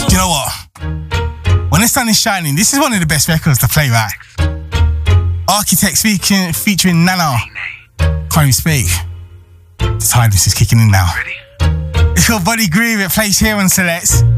Do you know what? When the sun is shining, this is one of the best records to play, right? Architects featuring Nana. Can't even speak. The tiredness is kicking in now. It's called Body Groove. It plays here on Select.